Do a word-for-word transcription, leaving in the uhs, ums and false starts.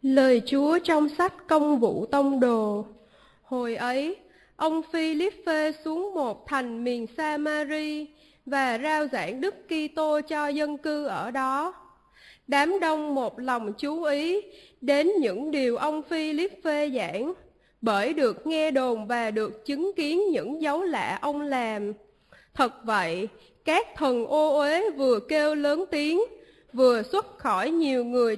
Lời Chúa trong sách Công vụ Tông đồ. Hồi ấy, ông Phi-líp-phê xuống một thành miền Sa-ma-ri và rao giảng Đức Kitô cho dân cư ở đó. Đám đông một lòng chú ý đến những điều ông Phi-líp-phê giảng, bởi được nghe đồn và được chứng kiến những dấu lạ ông làm. Thật vậy, các thần ô uế vừa kêu lớn tiếng, vừa xuất khỏi nhiều người